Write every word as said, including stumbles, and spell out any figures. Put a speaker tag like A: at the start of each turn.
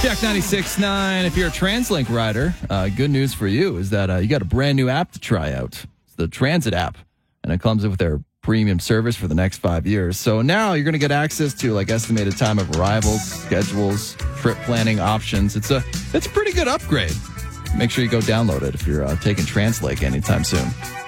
A: Jack ninety-six point nine. If you're a TransLink rider, uh, good news for you is that uh, you got a brand new app to try out. It's the Transit app, and it comes with their premium service for the next five years. So now you're going to get access to like estimated time of arrivals, schedules, trip planning options. It's a it's a pretty good upgrade. Make sure you go download it if you're uh, taking TransLink anytime soon.